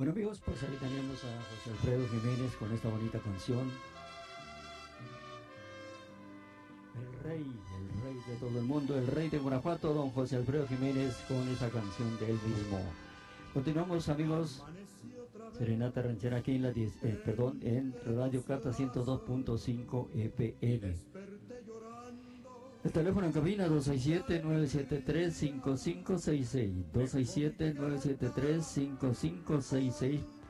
Bueno amigos, pues ahí tenemos a José Alfredo Jiménez con esta bonita canción. El rey de todo el mundo, el rey de Guanajuato, don José Alfredo Jiménez con esa canción de él mismo. Continuamos amigos, Serenata Ranchera aquí en la en Radio Carta 102.5 FM. El teléfono en cabina 267-973-5566, 267-973-5566